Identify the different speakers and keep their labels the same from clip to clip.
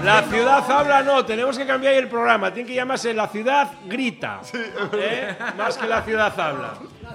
Speaker 1: La ciudad habla no, tenemos que cambiar el programa. Tiene que llamarse La ciudad grita. Más que La ciudad habla.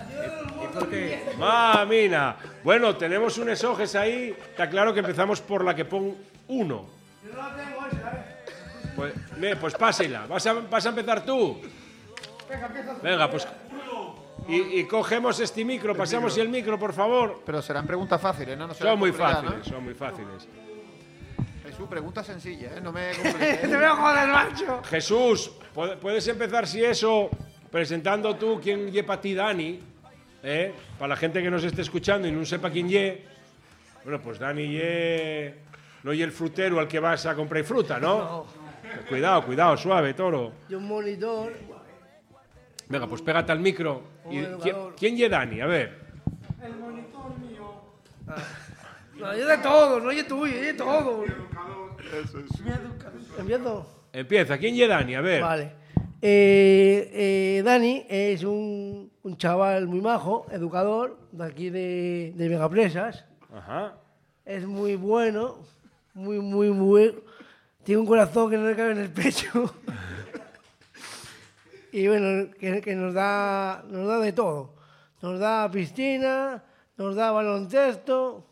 Speaker 1: Mamina. Bueno, tenemos un esoges ahí. Está claro que empezamos por la que pon 1.
Speaker 2: Yo no la tengo esa,
Speaker 1: Pues pásela. ¿Vas a empezar tú? Venga, pues... Y cogemos este micro, pasamos el micro, por favor.
Speaker 3: Pero serán preguntas fáciles, ¿no?
Speaker 1: Son muy fáciles, son muy fáciles.
Speaker 3: Jesús, pregunta sencilla, ¿eh? No me compliques.
Speaker 2: Te veo joder, macho.
Speaker 1: Jesús, puedes empezar, si eso, presentando tú quién lle para ti Dani, para la gente que nos esté escuchando y no sepa quién lle. Bueno, pues Dani lle... No lle el frutero al que vas a comprar fruta, ¿no? Cuidado, suave, toro.
Speaker 2: Y un monitor.
Speaker 1: Venga, pues pégate al micro. ¿Quién lle Dani? A ver.
Speaker 2: El monitor mío. No, yo de todo, no yo tuyo, yo de todo. ¿Empiezo?
Speaker 1: Empieza, ¿quién lle Dani? A ver.
Speaker 2: Vale. Dani es un chaval muy majo, educador, de aquí de Vegapresas.
Speaker 1: Ajá.
Speaker 2: Es muy bueno, muy bueno. Tiene un corazón que no le cabe en el pecho. Y bueno, que nos da de todo. Nos da piscina, nos da baloncesto,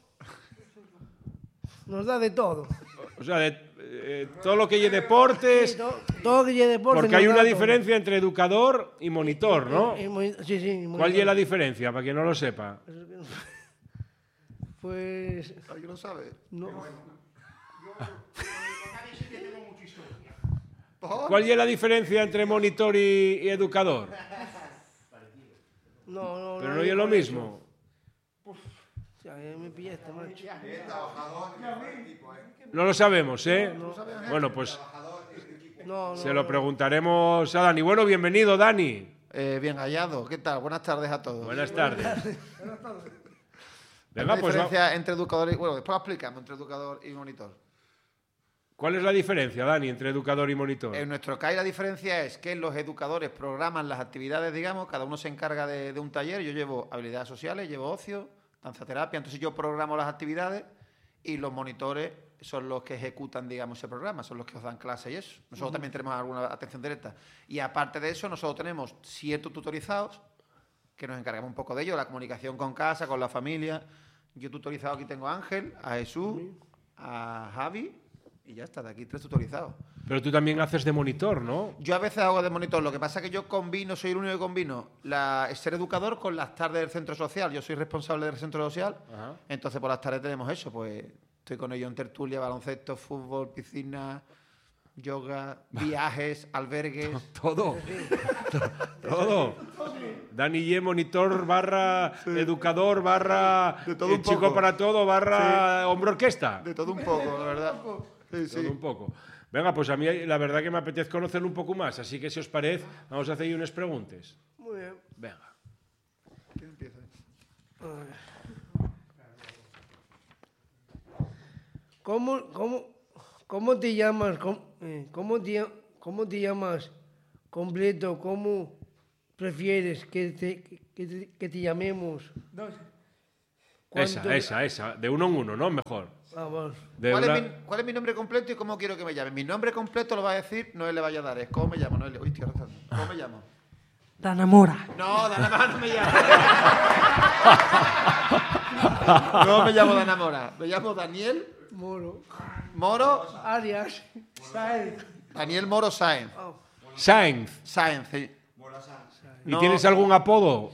Speaker 2: nos da de todo.
Speaker 1: O sea, todo lo que lle deportes.
Speaker 2: Sí, todo que lle deporte.
Speaker 1: Porque hay una diferencia entre educador y monitor, ¿no?
Speaker 2: Sí.
Speaker 1: ¿Cuál es la diferencia, para quien no lo sepa?
Speaker 2: Pues...
Speaker 3: ¿Alguien lo sabe?
Speaker 2: No.
Speaker 1: ¿Cuál es la diferencia entre monitor y educador?
Speaker 2: No.
Speaker 1: Pero no es lo mismo.
Speaker 2: Ya me pillaste, macho.
Speaker 1: No lo sabemos, ¿eh? Bueno, pues se lo preguntaremos a Dani. Bueno, bienvenido, Dani.
Speaker 3: Bien hallado. ¿Qué tal? Buenas tardes a todos.
Speaker 1: Buenas tardes.
Speaker 3: ¿Hay
Speaker 1: Venga,
Speaker 3: una
Speaker 1: pues
Speaker 3: diferencia entre educador y... Bueno, después lo explicamos entre educador y monitor.
Speaker 1: ¿cuál es la diferencia, Dani, entre educador y monitor?
Speaker 3: En nuestro CAI la diferencia es que los educadores programan las actividades, digamos, cada uno se encarga de un taller. Yo llevo habilidades sociales, llevo ocio, danzaterapia, entonces yo programo las actividades y los monitores son los que ejecutan, digamos, ese programa, son los que os dan clase y eso. Nosotros también tenemos alguna atención directa. Y aparte de eso, nosotros tenemos 7 tutorizados, que nos encargamos un poco de ello, la comunicación con casa, con la familia. Yo tutorizado aquí tengo a Ángel, a Jesús, a Javi, y ya está, de aquí 3 tutorizados.
Speaker 1: Pero tú también haces de monitor, ¿no?
Speaker 3: Yo a veces hago de monitor, lo que pasa es que yo combino, soy el único que combino ser educador con las tardes del centro social. Yo soy responsable del centro social,
Speaker 1: Ajá.
Speaker 3: entonces por las tardes tenemos eso, pues estoy con ellos en tertulia, baloncesto, fútbol, piscina, yoga, viajes, albergues.
Speaker 1: Todo. Todo. Dani Ye, monitor barra educador barra
Speaker 3: De todo un
Speaker 1: chico
Speaker 3: poco.
Speaker 1: para todo barra hombro orquesta.
Speaker 3: De todo un poco, la verdad. Sí, sí.
Speaker 1: Todo un poco. Venga, pues a mí la verdad que me apetece conocerlo un poco más, así que si os parece, vamos a hacer unas preguntas.
Speaker 2: Muy bien.
Speaker 1: Venga.
Speaker 3: ¿Quién empieza?
Speaker 2: ¿Cómo te llamas? ¿Cómo te llamas completo? ¿Cómo prefieres que te llamemos?
Speaker 1: Esa, de uno en uno, ¿no? Mejor.
Speaker 2: Vamos.
Speaker 3: ¿Cuál es mi nombre completo y cómo quiero que me llamen? Mi nombre completo lo va a decir, no él le vaya a dar, es cómo me llamo, no él le... Uy, tío, ¿cómo me llamo?
Speaker 2: Dana Mora.
Speaker 3: No, Dana Mora no me llamo. No me llamo Dana Mora, me llamo Daniel
Speaker 2: Moro.
Speaker 3: Moro,
Speaker 2: Arias. Saez.
Speaker 3: Daniel Moro Sáenz.
Speaker 1: Sainz.
Speaker 3: Sáenz, sí.
Speaker 1: ¿Y
Speaker 3: No.
Speaker 1: tienes algún apodo?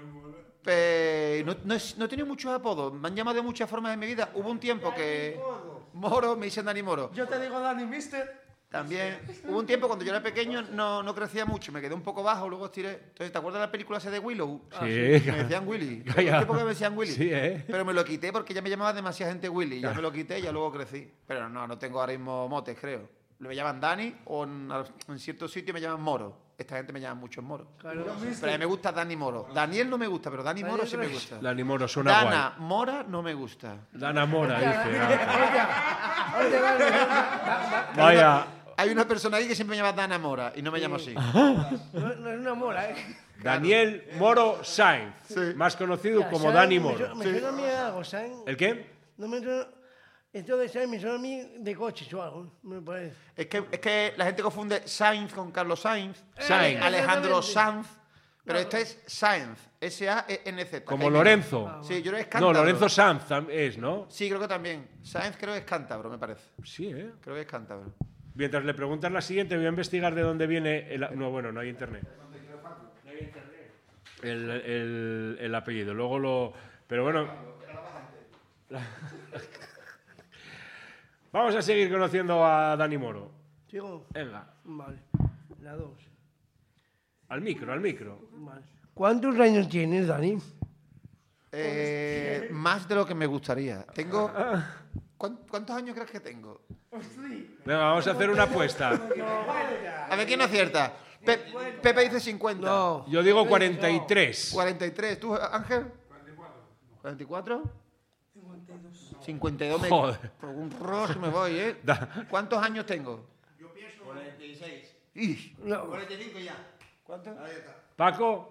Speaker 3: No he tenido muchos apodos, me han llamado de muchas formas en mi vida. Hubo un tiempo que... Moro, me dicen Dani Moro.
Speaker 2: Yo te digo Dani Mister.
Speaker 3: También hubo un tiempo cuando yo era pequeño no crecía mucho, me quedé un poco bajo, luego estiré. Entonces, ¿te acuerdas de la película esa de Willow?
Speaker 1: Sí.
Speaker 3: Me decían Willy. Hubo un tiempo que me decían Willy.
Speaker 1: Sí, ¿eh?
Speaker 3: Pero me lo quité porque ya me llamaba demasiada gente Willy. Ya me lo quité y ya luego crecí. Pero no tengo ahora mismo motes, creo. Me llaman Dani o en ciertos sitios me llaman Moro. Esta gente me llama mucho Moro.
Speaker 2: Claro.
Speaker 3: Pero a mí me gusta Dani Moro. Daniel no me gusta, pero Dani Moro sí me gusta.
Speaker 1: Dani Moro suena
Speaker 3: Dana
Speaker 1: guay.
Speaker 3: Mora no me gusta.
Speaker 1: Dana Mora, dice.
Speaker 2: Vaya.
Speaker 1: Vaya.
Speaker 3: Hay una persona ahí que siempre me llama Dana Mora y no me llamo así.
Speaker 2: No es una mora, ¿eh?
Speaker 1: Daniel Moro Sainz,
Speaker 3: Sí.
Speaker 1: más conocido como
Speaker 2: Sainz,
Speaker 1: Dani Moro.
Speaker 2: Me suena a mí algo, Sainz.
Speaker 1: ¿El qué?
Speaker 2: No me suena... Esto de Sainz me suena a mí de coches o algo, me parece.
Speaker 3: Es que la gente confunde Sainz con Carlos Sainz.
Speaker 1: Sainz.
Speaker 3: Alejandro
Speaker 2: Exactamente.
Speaker 3: Sanz. Pero este es Sainz. S-A-E-N-Z.
Speaker 1: Como Lorenzo.
Speaker 3: Sí, yo creo que es
Speaker 1: No,
Speaker 3: cántabro.
Speaker 1: Lorenzo Sanz es, ¿no?
Speaker 3: Sí, creo que también. Sainz creo que es cántabro, me parece.
Speaker 1: Sí, ¿eh?
Speaker 3: Creo que es cántabro.
Speaker 1: Mientras le preguntas la siguiente, voy a investigar de dónde viene el... No, bueno, no hay internet. El apellido. Luego lo... Pero bueno... Vamos a seguir conociendo a Dani Moro.
Speaker 2: ¿Sigo?
Speaker 1: Venga,
Speaker 2: Vale. La 2.
Speaker 1: al micro, al micro.
Speaker 2: Vale. ¿Cuántos años tienes, Dani?
Speaker 3: Más de lo que me gustaría. Tengo... ¿Cuántos años crees que tengo?
Speaker 1: Venga, vamos a hacer una apuesta.
Speaker 3: A ver quién acierta. Pepe dice 50.
Speaker 2: No.
Speaker 1: Yo digo 43.
Speaker 3: 43. ¿Tú, Ángel? 44. 52 me...
Speaker 1: Joder.
Speaker 3: Por un rostro me voy, ¿eh? ¿Cuántos años tengo?
Speaker 4: 46.
Speaker 3: ¡Ih!
Speaker 2: No.
Speaker 4: 45 ya.
Speaker 3: ¿Cuánto?
Speaker 4: Ahí está.
Speaker 1: Paco,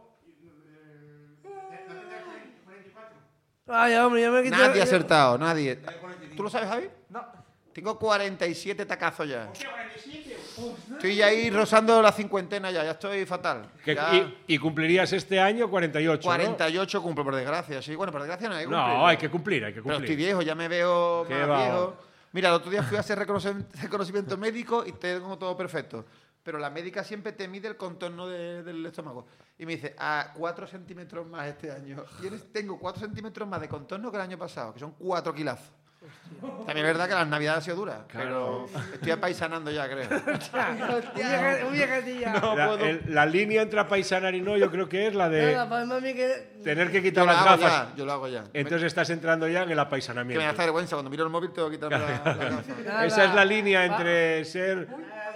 Speaker 2: Ay, hombre, ya me he quitado.
Speaker 3: Nadie ha acertado, nadie.
Speaker 4: 45.
Speaker 3: ¿Tú lo sabes, Javi?
Speaker 4: No.
Speaker 3: Tengo 47 tacazos ya.
Speaker 4: ¿Qué 47?
Speaker 3: Estoy ahí rozando la cincuentena ya estoy fatal.
Speaker 1: que-
Speaker 3: Ya
Speaker 1: y cumplirías este año 48, ¿no?
Speaker 3: 48 cumplo, por desgracia. Sí, bueno, por desgracia no hay que
Speaker 1: No,
Speaker 3: cumplir.
Speaker 1: hay que cumplir, hay que
Speaker 3: Pero estoy
Speaker 1: cumplir.
Speaker 3: viejo, ya me veo
Speaker 1: Qué
Speaker 3: más
Speaker 1: va.
Speaker 3: viejo. Mira, el otro día fui a hacer reconocimiento médico y tengo todo perfecto. Pero la médica siempre te mide el contorno del estómago. Y me dice, a 4 centímetros más este año. Tengo 4 centímetros más de contorno que el año pasado, que son 4 kilazos. También es verdad que las navidades han sido duras, pero estoy apaisanando ya, creo.
Speaker 2: Un viejecilla.
Speaker 1: La línea entre apaisanar y no, yo creo que es la de
Speaker 2: Nada, para mí que...
Speaker 1: tener que
Speaker 3: Yo
Speaker 1: quitar
Speaker 3: lo
Speaker 1: las
Speaker 3: hago
Speaker 1: gafas.
Speaker 3: ya, yo lo hago ya.
Speaker 1: Entonces estás entrando ya en el
Speaker 3: Que me da
Speaker 1: apaisanamiento.
Speaker 3: esta vergüenza, cuando miro el móvil tengo que quitarme la gafa.
Speaker 2: Nada.
Speaker 1: Esa es la línea entre ser...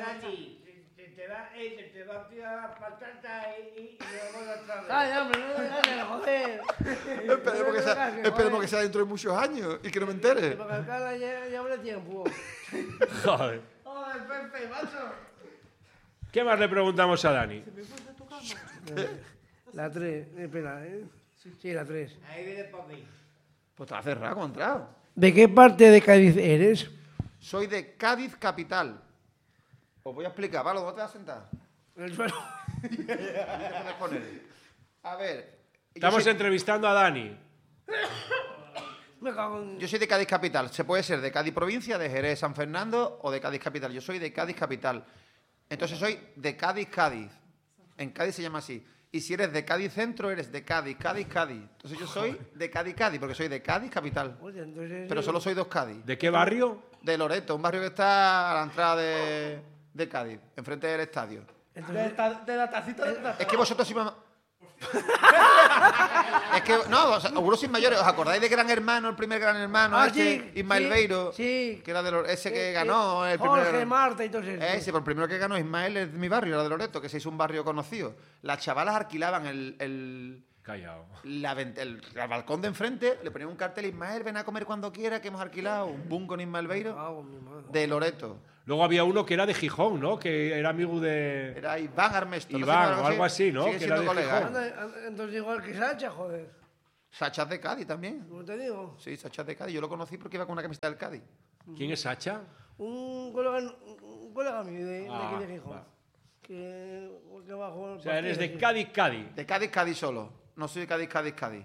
Speaker 5: Te da tía patata y luego otra vez.
Speaker 2: Ay, hombre, no me ganes, joder.
Speaker 3: Esperemos que sea dentro de muchos años y que no me entere.
Speaker 2: Porque acá ya habrá tiempo.
Speaker 1: Joder.
Speaker 5: Joder, Pepe, macho.
Speaker 1: ¿Qué más le preguntamos a Dani?
Speaker 2: La 3, espera, ¿eh? Sí, la 3.
Speaker 5: Ahí viene papi.
Speaker 3: Pues te va a cerrar, ¿cómo ha entrado?
Speaker 2: ¿De qué parte de Cádiz eres?
Speaker 3: Soy de Cádiz capital. Os voy a explicar, ¿vale? ¿Dónde te vas a sentar?
Speaker 2: El suelo.
Speaker 3: ¿Dónde te puedes poner? A ver.
Speaker 1: Estamos
Speaker 3: yo soy,
Speaker 1: entrevistando a Dani.
Speaker 2: Me cago en...
Speaker 3: yo soy de Cádiz capital. Se puede ser de Cádiz provincia, de Jerez, San Fernando o de Cádiz capital. Yo soy de Cádiz capital. Entonces soy de Cádiz, Cádiz. En Cádiz se llama así. Y si eres de Cádiz centro, eres de Cádiz, Cádiz, Cádiz. Entonces yo soy de Cádiz, Cádiz, porque soy de Cádiz capital.
Speaker 2: Oye, entonces...
Speaker 3: Pero solo soy dos Cádiz.
Speaker 1: ¿De qué barrio?
Speaker 3: De Loreto, un barrio que está a la entrada de Cádiz, enfrente del estadio.
Speaker 2: Entonces,
Speaker 5: De la tacita de la...
Speaker 3: Es que vosotros sois más... Es que, no, algunos sois mayores. ¿Os acordáis de Gran Hermano, el primer Gran Hermano?
Speaker 2: Ah,
Speaker 3: este,
Speaker 2: sí,
Speaker 3: Ismael
Speaker 2: sí,
Speaker 3: Beiro.
Speaker 2: sí.
Speaker 3: Que era ese que
Speaker 2: Sí,
Speaker 3: ganó.
Speaker 2: sí.
Speaker 3: El primer
Speaker 2: Jorge, Marta y todo eso.
Speaker 3: Ese, pero el primero que ganó Ismael es de mi barrio, era de Loreto, que se hizo un barrio conocido. Las chavalas alquilaban el
Speaker 1: Callao.
Speaker 3: el balcón de enfrente, le ponían un cartel, Ismael, ven a comer cuando quiera, que hemos alquilado un boom con Ismael Beiro
Speaker 2: Cago en mi madre.
Speaker 3: de Loreto.
Speaker 1: Luego había uno que era de Gijón, ¿no? Que era amigo de...
Speaker 3: Era Iván Armesto. no sé
Speaker 1: Iván,
Speaker 3: si
Speaker 1: o algo así, ¿no?
Speaker 3: Sigue
Speaker 1: Que era
Speaker 3: siendo
Speaker 1: de
Speaker 3: colega.
Speaker 1: Gijón.
Speaker 3: ¿eh?
Speaker 2: Entonces igual que Sacha, joder.
Speaker 3: Sacha es de Cádiz también.
Speaker 2: ¿Cómo te digo?
Speaker 3: Sí, Sacha es de Cádiz. Yo lo conocí porque iba con una camiseta del Cádiz.
Speaker 1: ¿Quién es Sacha?
Speaker 2: Un colega mío de
Speaker 1: Ah,
Speaker 2: aquí de Gijón.
Speaker 1: va.
Speaker 2: Que bajó el
Speaker 1: O sea, eres de
Speaker 2: partido,
Speaker 1: Cádiz, Cádiz.
Speaker 3: De Cádiz, Cádiz solo. No soy de Cádiz, Cádiz, Cádiz.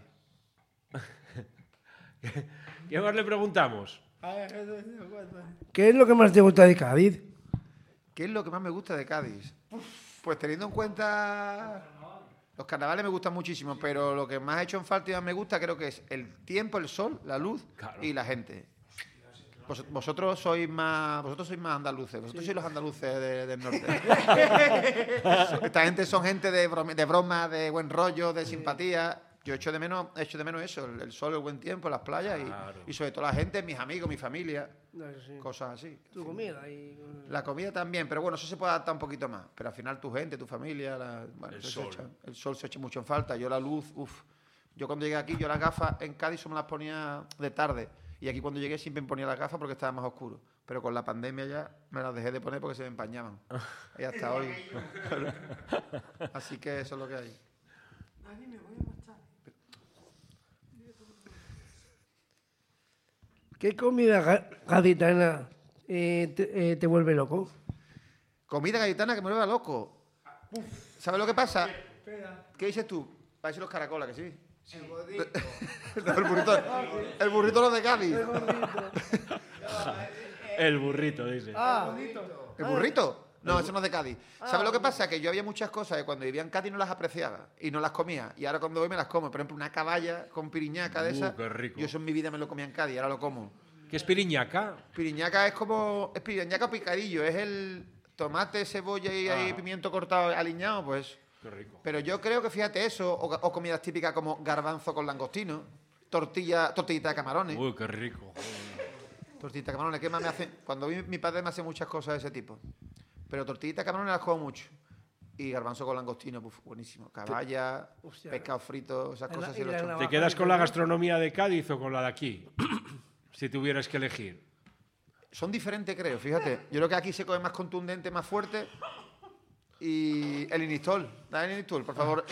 Speaker 1: ¿Qué más le preguntamos?
Speaker 2: ¿Qué es lo que más te gusta de Cádiz?
Speaker 3: ¿Qué es lo que más me gusta de Cádiz? Pues teniendo en cuenta... Los carnavales me gustan muchísimo, pero lo que más he hecho en falta y más me gusta creo que es el tiempo, el sol, la luz
Speaker 1: Claro.
Speaker 3: y la gente. Vosotros sois más andaluces, vosotros sois los andaluces del norte. Esta gente son gente de broma, de buen rollo, de simpatía. Yo echo de menos eso, el sol, el buen tiempo, las playas
Speaker 1: Claro.
Speaker 3: y sobre todo la gente, mis amigos, mi familia,
Speaker 2: No, eso sí.
Speaker 3: cosas así.
Speaker 2: Tu comida y...
Speaker 3: La comida también, pero bueno, eso se puede adaptar un poquito más. Pero al final tu gente, tu familia, bueno,
Speaker 1: El
Speaker 3: eso
Speaker 1: sol.
Speaker 3: el sol se echa mucho en falta. Yo la luz, uff. Yo cuando llegué aquí, yo las gafas en Cádiz solo me las ponía de tarde. Y aquí cuando llegué siempre me ponía las gafas porque estaba más oscuro. Pero con la pandemia ya me las dejé de poner porque se me empañaban. Y hasta hoy. Así que eso es lo que hay.
Speaker 2: ¿Qué comida gaditana te vuelve loco?
Speaker 3: Comida gaditana que me vuelva loco. ¿Sabes lo que pasa? ¿Qué dices tú? Parece los caracolas, que sí. El burrito no de Cádiz.
Speaker 1: El burrito, dice.
Speaker 3: ¿El burrito? No, eso no es de Cádiz. ¿Sabes lo que pasa? Que yo había muchas cosas que cuando vivía en Cádiz no las apreciaba y no las comía. Y ahora cuando voy me las como. Por ejemplo, una caballa con piriñaca de esa.
Speaker 1: Qué rico.
Speaker 3: Yo eso en mi vida me lo comía en Cádiz, ahora lo como.
Speaker 1: ¿Qué es piriñaca?
Speaker 3: Piriñaca es como... Es piriñaca picadillo. Es el tomate, cebolla y pimiento cortado aliñado, pues...
Speaker 1: Qué rico.
Speaker 3: Pero yo creo que, fíjate eso, o comidas típicas como garbanzo con langostino, tortillita de camarones.
Speaker 1: Uy, qué rico.
Speaker 3: Tortillita de camarones, ¿qué más me hace? Cuando mi padre me hace muchas cosas de ese tipo. Pero tortillita de camarones las como mucho. Y garbanzo con langostino, buenísimo. Caballa,
Speaker 2: Hostia.
Speaker 3: pescado frito, esas cosas
Speaker 2: y
Speaker 3: sí lo
Speaker 2: la
Speaker 3: he hecho.
Speaker 2: navaja.
Speaker 1: ¿Te quedas con la gastronomía de Cádiz o con la de aquí? Si tuvieras que elegir.
Speaker 3: Son diferentes, creo, fíjate. Yo creo que aquí se come más contundente, más fuerte. Y el Inistol, dame el Inistol, por favor.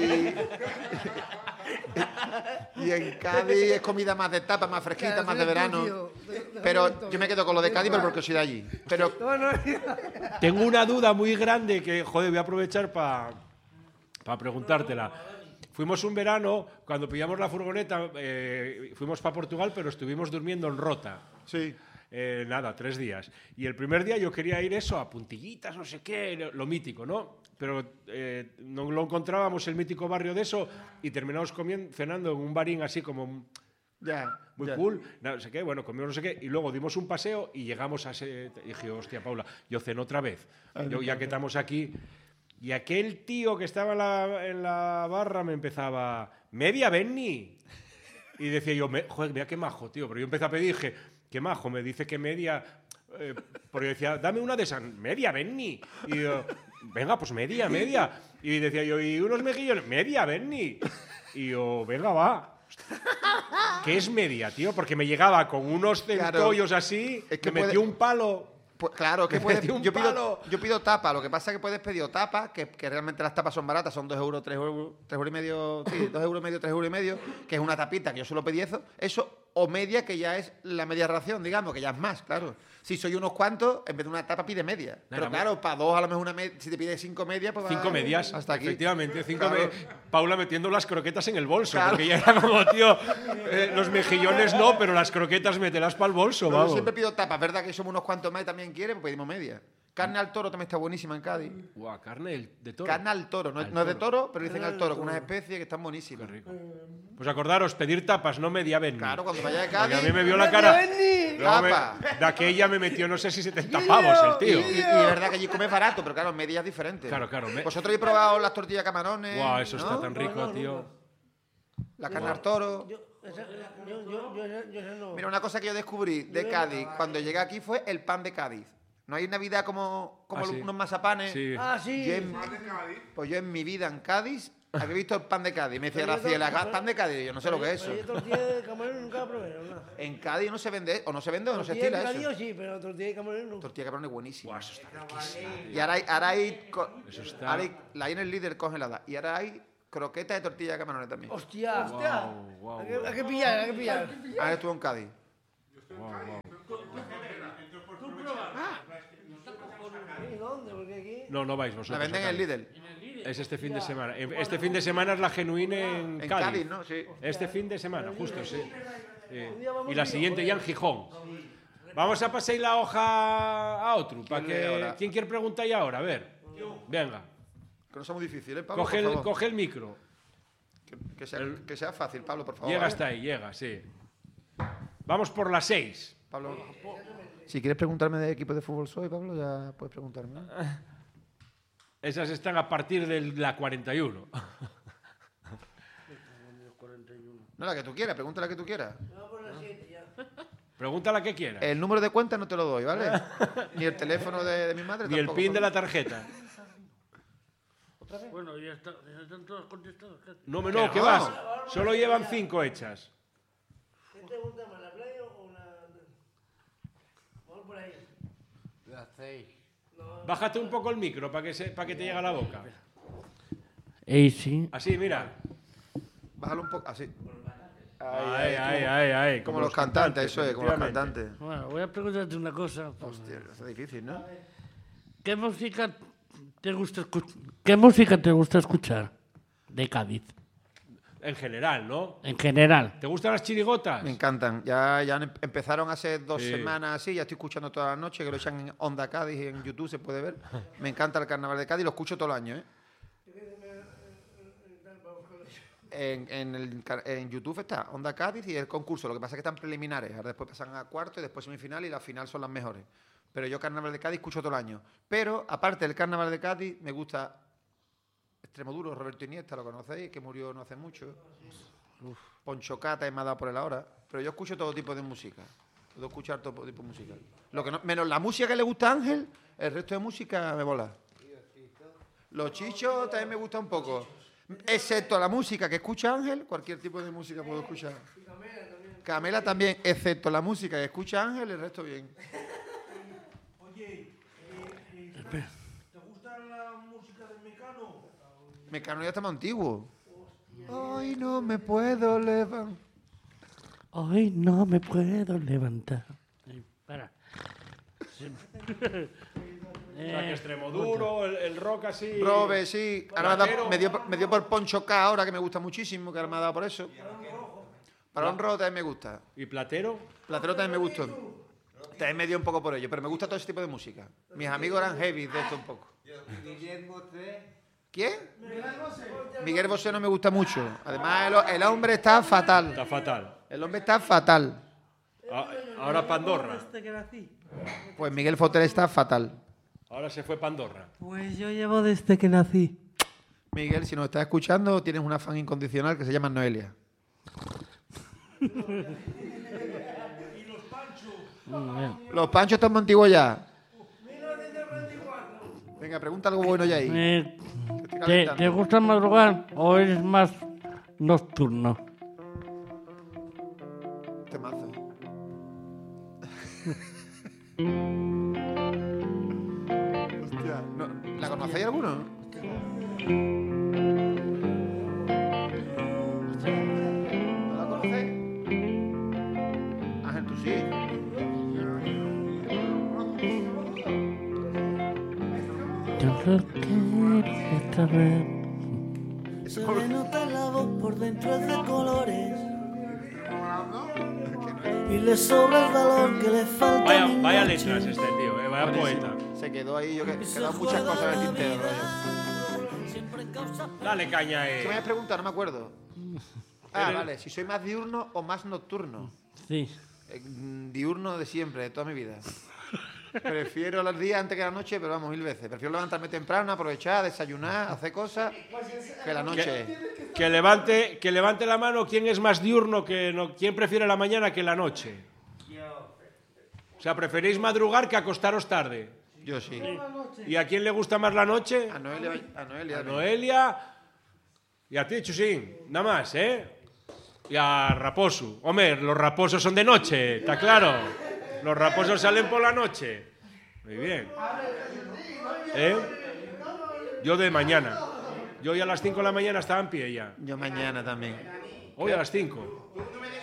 Speaker 3: Y en Cádiz es comida más de tapa, más fresquita, más de verano. Pero yo me quedo con lo de Cádiz, pero porque soy de allí. Pero
Speaker 2: No, no,
Speaker 1: Tengo una duda muy grande que, joder, voy a aprovechar para preguntártela. Fuimos un verano, cuando pillamos la furgoneta, fuimos para Portugal, pero estuvimos durmiendo en Rota.
Speaker 3: sí.
Speaker 1: Nada, 3 días. Y el primer día yo quería ir eso, a puntillitas, no sé qué, lo mítico, ¿no? Pero no lo encontrábamos el mítico barrio de eso y terminamos cenando en un barín así como
Speaker 3: Ya.
Speaker 1: muy
Speaker 3: ya.
Speaker 1: cool, no sé qué, bueno, comimos no sé qué, y luego dimos un paseo y llegamos a ese... Y dije, hostia, Paula, yo ceno otra vez. Yo, ya que estamos aquí... Y aquel tío que estaba en la barra me empezaba, media Benny. Y decía yo, joder, mira qué majo, tío. Pero yo empecé a pedir y dije, qué majo, me dice que media... porque decía, dame una de esas, media Benny. Y yo, venga, pues media. Y decía yo, ¿y unos mejillones? Media Benny. Y yo, venga, va. ¿Qué es media, tío? Porque me llegaba con unos centollos así,
Speaker 3: Es que
Speaker 1: me metió un palo...
Speaker 3: Pues claro, que
Speaker 1: Me
Speaker 3: puedes,
Speaker 1: metí un
Speaker 3: yo
Speaker 1: palo.
Speaker 3: pido tapa, lo que pasa es que puedes pedir o tapa, que realmente las tapas son baratas, son 2 euros, 3 euros, 3 euros y medio, sí, 2 euros y medio, 3 euros y medio, que es una tapita, que yo solo pedí eso, o media, que ya es la media ración, digamos, que ya es más, claro. Si soy unos cuantos, en vez de una tapa pide media. Pero claro, para 2 a lo mejor si te pides 5 medias, pues
Speaker 1: 5 medias,
Speaker 3: hasta aquí.
Speaker 1: efectivamente.
Speaker 3: Claro.
Speaker 1: Paula metiendo las croquetas en el bolso,
Speaker 3: Claro.
Speaker 1: porque ya era como, tío, los mejillones no, pero las croquetas mételas para el bolso,
Speaker 3: No, yo
Speaker 1: vamos.
Speaker 3: siempre pido tapas, ¿verdad? Que somos unos cuantos más y también quieren, pues pedimos media. Carne al toro también está buenísima en Cádiz.
Speaker 1: Guau, carne de toro.
Speaker 3: Carne al toro, no es de toro, pero dicen al toro, con unas especies que están buenísimas.
Speaker 1: Qué rico. Pues acordaros, pedir tapas, no media Benny.
Speaker 3: Claro, cuando vaya de
Speaker 1: Porque
Speaker 3: Cádiz.
Speaker 1: a mí me vio la cara.
Speaker 2: Benny.
Speaker 1: Luego
Speaker 3: Tapa.
Speaker 1: de aquella me metió, no sé si 70 pavos el tío.
Speaker 3: Y es verdad que allí comes barato, pero claro, medidas diferentes.
Speaker 1: Claro.
Speaker 3: Vosotros habéis probado las tortillas de camarones.
Speaker 1: Guau, eso
Speaker 3: ¿no?
Speaker 1: está tan rico,
Speaker 2: no,
Speaker 1: tío.
Speaker 3: La carne al toro.
Speaker 2: yo no.
Speaker 3: Mira, una cosa que yo descubrí de Cádiz cuando llegué aquí fue el pan de Cádiz. No hay Navidad como
Speaker 1: Ah, sí.
Speaker 3: unos mazapanes.
Speaker 1: Sí.
Speaker 2: Ah, sí.
Speaker 3: Pues yo en mi vida en Cádiz había visto el pan de Cádiz. Me decía Graciela, pan de Cádiz. Yo no sé lo que es eso.
Speaker 2: Pero yo tortilla de camarón nunca la probé, ¿no?
Speaker 3: En Cádiz no se vende, o no se vende o no se
Speaker 2: Tortilla de
Speaker 3: estila
Speaker 2: picadillo
Speaker 3: eso.
Speaker 2: sí, pero tortilla de camarón nunca.
Speaker 3: Tortilla de camarón es buenísima.
Speaker 1: Guau, eso está riquísimo.
Speaker 3: Y ahora hay,
Speaker 1: Eso está-
Speaker 3: ahora la hay en el líder congelada. Y ahora hay croquetas de tortilla de camarones también.
Speaker 2: Hostia, hostia.
Speaker 1: Guau,
Speaker 2: Hay que pillar, hay que pillar.
Speaker 3: Ahora estuvo en Cádiz.
Speaker 2: ¿Y dónde? Porque aquí...
Speaker 1: No vais vosotros.
Speaker 3: La venden
Speaker 1: a
Speaker 3: en el
Speaker 1: Cádiz.
Speaker 3: líder.
Speaker 1: Es este fin de semana. Este fin de semana es la genuina en
Speaker 3: En
Speaker 1: Cádiz.
Speaker 3: Cádiz, ¿no? Sí.
Speaker 1: Este fin de semana, justo, sí. Y la siguiente ya en Gijón. Vamos a pasar la hoja a otro. ¿Quién quiere preguntar ya ahora? A ver. Venga.
Speaker 3: Que no sea muy difícil, ¿eh, Pablo?
Speaker 1: Coge
Speaker 3: por favor.
Speaker 1: coge el micro.
Speaker 3: Que sea fácil, Pablo, por favor.
Speaker 1: Llega
Speaker 3: ¿eh?
Speaker 1: hasta ahí, llega, sí. Vamos por las 6.
Speaker 3: Pablo. Si quieres preguntarme de equipo de fútbol soy, Pablo, ya puedes preguntarme.
Speaker 1: Esas están a partir de la 41.
Speaker 3: No, la que tú quieras, pregunta la que tú quieras.
Speaker 1: Pregunta la que quieras.
Speaker 3: El número de cuenta no te lo doy, ¿vale? Ni el teléfono de mi madre
Speaker 1: Ni el
Speaker 3: tampoco,
Speaker 1: pin de la
Speaker 3: Pablo.
Speaker 1: tarjeta.
Speaker 5: Bueno, ya están todos contestados.
Speaker 1: No, ¿qué vas? Solo llevan 5 hechas.
Speaker 2: ¿Qué te gusta más, la playa o la...? Vamos por ahí.
Speaker 5: Las 6.
Speaker 1: Bájate un poco el micro para que te llegue a la boca.
Speaker 5: Sí.
Speaker 1: Así, mira.
Speaker 3: Bájalo un poco, así.
Speaker 1: Ay.
Speaker 3: Como los cantantes, eso es, como los
Speaker 1: efectivamente.
Speaker 3: cantantes.
Speaker 2: Bueno, voy a preguntarte una cosa.
Speaker 3: Hostia, eso es difícil, ¿no?
Speaker 2: ¿Qué música te gusta escuchar de Cádiz?
Speaker 1: En general, ¿no?
Speaker 2: En general.
Speaker 1: ¿Te gustan las chirigotas?
Speaker 3: Me encantan. Ya empezaron hace 2
Speaker 1: Sí.
Speaker 3: semanas así, ya estoy escuchando todas las noches, que lo echan en Onda Cádiz y en YouTube se puede ver. Me encanta el carnaval de Cádiz, lo escucho todo el año, ¿eh? En YouTube está Onda Cádiz y el concurso. Lo que pasa es que están preliminares. Ahora después pasan a cuarto y después semifinal y la final son las mejores. Pero yo carnaval de Cádiz escucho todo el año. Pero aparte del carnaval de Cádiz me gusta Extremoduro, Roberto Iniesta, lo conocéis, que murió no hace mucho. Poncho Cata me ha dado por él ahora. Pero yo escucho todo tipo de música. Puedo escuchar todo tipo de música. Lo que no, menos la música que le gusta a Ángel, el resto de música me mola. Los chichos también me gusta un poco. Excepto la música que escucha Ángel, cualquier tipo de música puedo escuchar. Camela también, excepto la música que escucha Ángel, el resto bien.
Speaker 6: Oye, ¿te gusta la música de Mecano?
Speaker 3: Mecano ya está más antiguo. Hoy no me puedo levantar.
Speaker 2: Hoy no me puedo levantar. Para.
Speaker 1: O sea, que Extremoduro, el rock así...
Speaker 3: Robe, sí. Ahora
Speaker 1: Platero.
Speaker 3: me dio por Poncho K ahora, que me gusta muchísimo, que ahora me ha dado por eso. Balón Rojo también me gusta.
Speaker 1: ¿Y Platero?
Speaker 3: Platero también me gustó. También me dio un poco por ello, pero me gusta todo ese tipo de música. Mis amigos eran heavy de esto un poco. ¿Quién? Miguel Bosé no me gusta mucho. Además, el hombre está fatal.
Speaker 1: Está fatal.
Speaker 3: El hombre está fatal.
Speaker 1: Ahora Pandorra.
Speaker 6: Desde que nací.
Speaker 3: Pues Miguel Fotel está fatal.
Speaker 1: Ahora se fue Pandorra.
Speaker 6: Pues yo llevo desde que nací.
Speaker 3: Miguel, si nos estás escuchando, tienes una fan incondicional que se llama Noelia. Los panchos están más antiguos ya. Venga, pregunta algo bueno ya ahí.
Speaker 2: ¿Te gusta madrugar o eres más nocturno?
Speaker 3: Temazo. Hostia, ¿la conocéis alguno? ¿No la conocéis? Ángel, tú sí.
Speaker 2: Yo lo quiero esta vez.
Speaker 3: Eso
Speaker 6: Se le nota la voz por dentro es de colores. Y le sobra el valor que le falta. a mi
Speaker 1: Vaya
Speaker 6: noche.
Speaker 1: letras este tío, vaya poeta.
Speaker 3: se quedó ahí, yo que quedan muchas cosas en el tintero, rollo.
Speaker 1: Dale caña,
Speaker 3: ¿Qué me habías preguntado? No me acuerdo. Ah, vale, si soy más diurno o más nocturno.
Speaker 2: Sí.
Speaker 3: Diurno de siempre, de toda mi vida. Prefiero los días antes que la noche, pero vamos, 1000 veces. Prefiero levantarme temprano, aprovechar, desayunar, hacer cosas, que la noche.
Speaker 1: Que levante la mano quién es más diurno, quién prefiere la mañana que la noche. O sea, preferís madrugar que acostaros tarde.
Speaker 3: Yo sí.
Speaker 1: ¿Y a quién le gusta más la noche?
Speaker 3: A Noelia.
Speaker 1: A Noelia y a ti, Chusín. Nada más, ¿eh? Y a Raposo. Hombre, los raposos son de noche, está claro. Los raposos salen por la noche. Muy bien. ¿Eh? Yo de mañana. Yo ya a las 5 de la mañana estaba en pie ya.
Speaker 3: Yo mañana también.
Speaker 1: Hoy a las 5.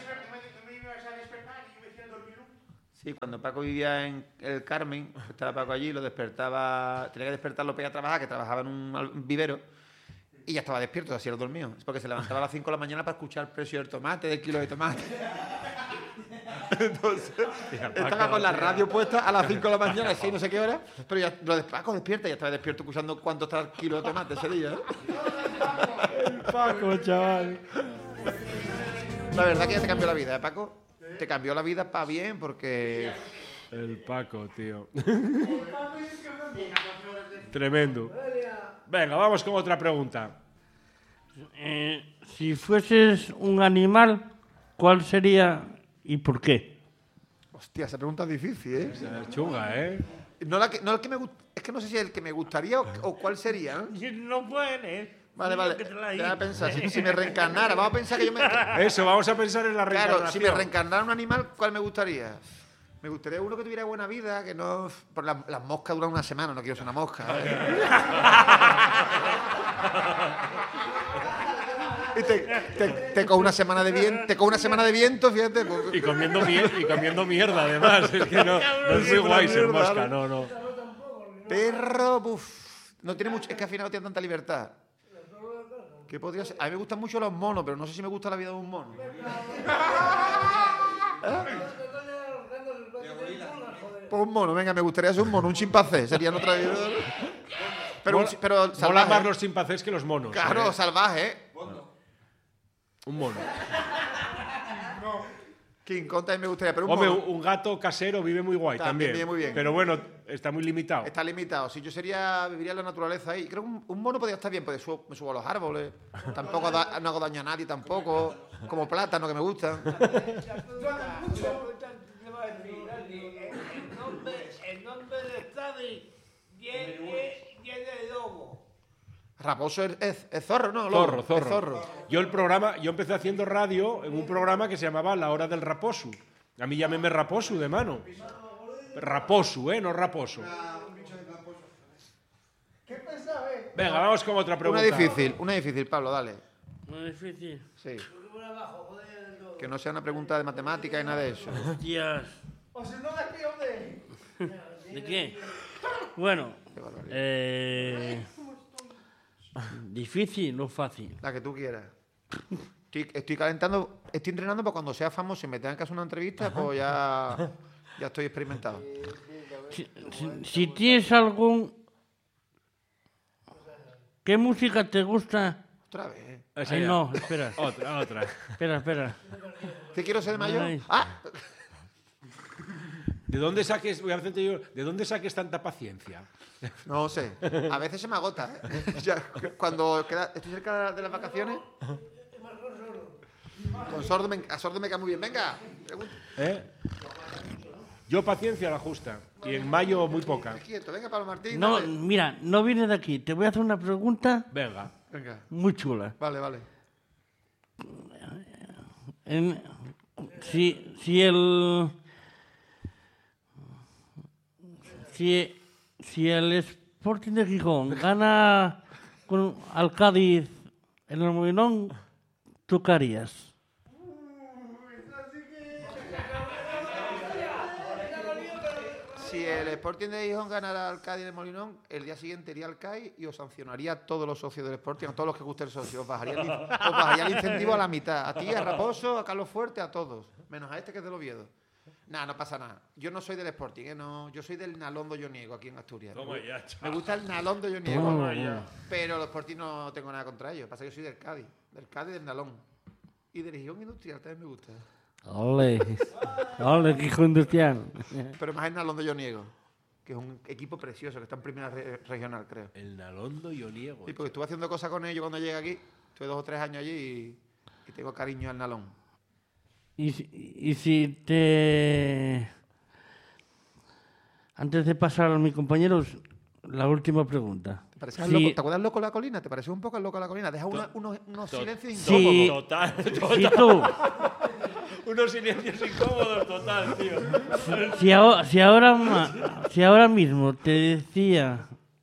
Speaker 3: Sí, cuando Paco vivía en el Carmen, estaba Paco allí, lo despertaba, tenía que despertarlo para ir a trabajar, que trabajaba en un vivero, y ya estaba despierto, así era dormido. Es porque se levantaba a las 5 de la mañana para escuchar el precio del tomate, del kilo de tomate. Entonces, estaba con la radio puesta a las 5 de la mañana, así no sé qué hora, pero ya Paco despierta, ya estaba despierto escuchando cuánto está el kilo de tomate ese día.
Speaker 1: Paco, chaval.
Speaker 3: La verdad que ya te cambió la vida, ¿eh, Paco? Te cambió la vida para bien porque...
Speaker 1: El Paco, tío. Tremendo. Venga, vamos con otra pregunta.
Speaker 2: Si fueses un animal, ¿cuál sería y por qué?
Speaker 3: Hostia, esa pregunta es difícil, ¿eh?
Speaker 1: Es chunga, ¿eh?
Speaker 3: No el que me es que no sé si es el que me gustaría o cuál sería, ¿no?
Speaker 2: No puedes.
Speaker 3: Vale, déjame pensar. Si me reencarnara, vamos a pensar que yo me...
Speaker 1: Eso, vamos a pensar en la reencarnación.
Speaker 3: Claro, si me reencarnara un animal, ¿cuál me gustaría? Me gustaría uno que tuviera buena vida, que no... Por las moscas duran una semana, no quiero ser una mosca. Y te coge una semana de viento, fíjate. Pues,
Speaker 1: Y comiendo mierda, además. Es que no es muy guay ser mosca, no.
Speaker 3: perro, no tiene mucho, es que al final no tiene tanta libertad. ¿Qué podría ser? A mí me gustan mucho los monos, pero no sé si me gusta la vida de un mono. Pues un mono, venga, me gustaría ser un mono, un chimpancé, sería otra vida. Pero
Speaker 1: Mola
Speaker 3: salvaje.
Speaker 1: más los chimpancés que los monos.
Speaker 3: Claro, salvaje, ¿eh?
Speaker 1: Un mono.
Speaker 3: King Kong también me gustaría, pero un
Speaker 1: Hombre,
Speaker 3: mono
Speaker 1: un gato casero vive muy guay
Speaker 3: También
Speaker 1: también.
Speaker 3: vive muy bien.
Speaker 1: Pero bueno, está muy limitado.
Speaker 3: está limitado. Si yo viviría en la naturaleza ahí. Creo que un mono podría estar bien, pues me subo a los árboles. Tampoco no hago daño a nadie tampoco. Como plátano que me gustan.
Speaker 5: El nombre de Stadi viene de lobo.
Speaker 3: Raposo es zorro, ¿no?
Speaker 1: Zorro,
Speaker 3: Lobo,
Speaker 1: zorro.
Speaker 3: es zorro.
Speaker 1: Yo empecé haciendo radio en un programa que se llamaba La Hora del Raposu. A mí llámeme Raposu de mano. Raposu, no Raposo.
Speaker 2: ¿Qué pensaba,
Speaker 1: Venga, vamos con otra pregunta.
Speaker 3: Una difícil, Pablo, dale.
Speaker 7: Muy difícil.
Speaker 3: Sí. Que no sea una pregunta de matemática y nada de eso.
Speaker 7: Hostias.
Speaker 2: O si no, aquí, hombre.
Speaker 7: ¿De qué? Bueno,
Speaker 3: Qué barbaridad.
Speaker 7: difícil o fácil.
Speaker 3: La que tú quieras. Estoy calentando, estoy entrenando para cuando sea famoso y me tengan que hacer una entrevista, pues ya estoy experimentado.
Speaker 7: Si tienes algún... ¿Qué música te gusta?
Speaker 3: Otra vez.
Speaker 1: Esa
Speaker 7: Ay,
Speaker 1: ya.
Speaker 7: no, espera.
Speaker 1: Otra.
Speaker 7: Espera.
Speaker 3: ¿Qué quiero ser de mayor?
Speaker 7: Ay.
Speaker 3: ¡Ah!
Speaker 1: ¿De dónde saques, voy a hacerte yo, ¿de dónde saques tanta paciencia?
Speaker 3: No sé. A veces se me agota, ¿eh? Ya, cuando estoy cerca de las vacaciones. A sordo me cae muy bien. Venga, pregunta.
Speaker 1: Yo paciencia la justa. Y en mayo muy poca.
Speaker 3: Quieto, venga, Pablo Martín.
Speaker 7: No,
Speaker 3: dale.
Speaker 7: mira, no viene de aquí. Te voy a hacer una pregunta
Speaker 1: Venga.
Speaker 3: Venga,
Speaker 7: muy chula.
Speaker 3: vale.
Speaker 7: Si el Sporting de Gijón gana al Cádiz en el Molinón, ¿tú qué harías?
Speaker 3: Si el Sporting de Gijón ganara al Cádiz de Molinón, el día siguiente iría al CAI y os sancionaría a todos los socios del Sporting, a todos los que guste el socio. Os bajaría el incentivo a la mitad. A ti, a Raposo, a Carlos Fuerte, a todos. Menos a este que es del Oviedo. Nada, no pasa nada. Yo no soy del Sporting, no, yo soy del Nalondo Yoniego aquí en Asturias. Me gusta el Nalondo Yoniego.
Speaker 7: Toma ya.
Speaker 3: Pero los Sporting no tengo nada contra ellos. Pasa que yo soy del Cádiz y del Nalón. Y del Gijón Industrial también me gusta.
Speaker 7: Ole, Gijón Industrial.
Speaker 3: Pero más el Nalondo Yoniego, que es un equipo precioso, que está en primera regional, creo.
Speaker 1: El Nalondo Yoniego.
Speaker 3: Sí, porque estuve haciendo cosas con ellos cuando llegué aquí. Estuve 2 o 3 años allí y tengo cariño al Nalón.
Speaker 7: Y si te... Antes de pasar a mis compañeros, la última pregunta.
Speaker 3: ¿Te pareces
Speaker 7: Sí.
Speaker 3: loco? ¿Te acuerdas Loco la Colina? ¿Te pareces un poco el Loco la Colina? Deja unos silencios
Speaker 7: Sí.
Speaker 3: incómodos.
Speaker 1: Total.
Speaker 7: Si tú,
Speaker 1: Unos silencios incómodos, total, tío.
Speaker 7: si ahora mismo te decía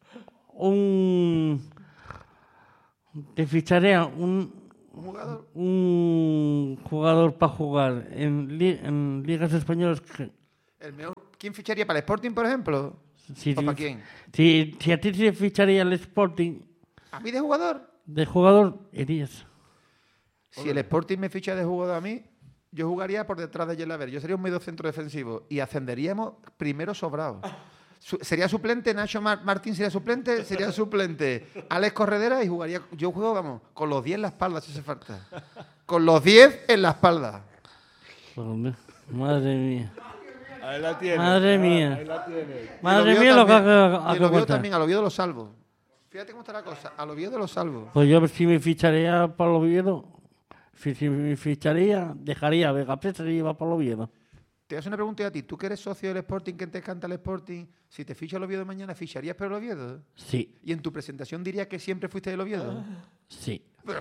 Speaker 7: te ficharía
Speaker 3: Un jugador.
Speaker 7: un jugador para jugar en ligas españolas.
Speaker 3: ¿Quién ficharía para el Sporting, por ejemplo?
Speaker 7: Si,
Speaker 3: ¿O para quién?
Speaker 7: si a ti se ficharía el Sporting
Speaker 3: ¿A mí de jugador?
Speaker 7: de jugador, irías.
Speaker 3: Si el Sporting me ficha de jugador a mí, yo jugaría por detrás de Yelaber. Yo sería un medio centro defensivo y ascenderíamos primero sobrado. Sería suplente, Nacho Martín sería suplente, Alex Corredera y jugaría. Yo juego, vamos, con los 10 en la espalda, si hace falta. Con los 10 en la espalda.
Speaker 7: Joder, madre mía.
Speaker 1: Ahí la tienes.
Speaker 7: Madre mía.
Speaker 1: Ahí la tienes.
Speaker 7: Madre mía lo que
Speaker 3: Y
Speaker 7: ha
Speaker 3: el Oviedo también, al Oviedo lo salvo. Fíjate cómo está la cosa, al Oviedo lo salvo.
Speaker 7: Pues yo si me ficharía para el Oviedo, si me ficharía, dejaría a Vega Presa y iba para el Oviedo.
Speaker 3: Te voy a hacer una pregunta a ti. ¿Tú que eres socio del Sporting, que te encanta el Sporting, si te ficha el Oviedo mañana, ficharías por el Oviedo?
Speaker 7: Sí,
Speaker 3: ¿Y en tu presentación dirías que siempre fuiste del Oviedo?
Speaker 7: sí.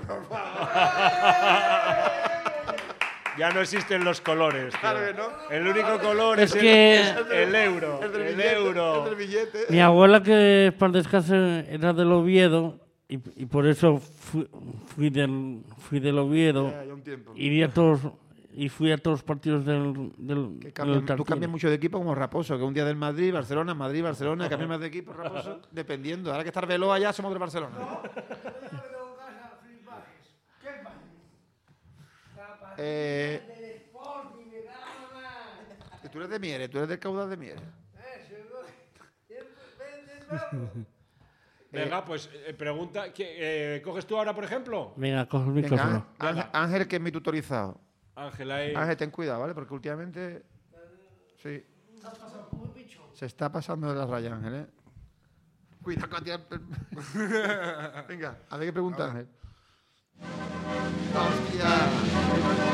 Speaker 1: Ya no existen los colores. tío.
Speaker 3: Claro que no.
Speaker 1: El único color
Speaker 7: Es
Speaker 1: es,
Speaker 7: que-
Speaker 1: el euro.
Speaker 3: El del
Speaker 1: El
Speaker 3: billete,
Speaker 1: euro.
Speaker 3: el del billete.
Speaker 7: Mi abuela, que para el descanso era del Oviedo, y por eso fui del Oviedo.
Speaker 3: Ya un tiempo.
Speaker 7: Y fui a todos los partidos del
Speaker 3: Que
Speaker 7: del
Speaker 3: tú
Speaker 7: Tartiere.
Speaker 3: cambias mucho de equipo como Raposo, que un día del Madrid, Barcelona, cambias más de equipo, Raposo, dependiendo. Ahora que está Arbeloa allá, somos del Barcelona. Tú eres de Mieres, tú eres del caudal de Mieres.
Speaker 1: Venga, pues pregunta. ¿Coges tú ahora, por ejemplo?
Speaker 7: Venga, coge el
Speaker 3: Venga,
Speaker 7: micrófono.
Speaker 3: Ángel, que es mi tutorizado.
Speaker 1: Ángel, ahí.
Speaker 3: Ángel, ten cuidado, ¿vale? Porque últimamente... Sí. Se está pasando de la raya, Ángel, ¿eh? Cuidado con tirar... Venga, a ver qué pregunta, Ángel. ¡Hostia!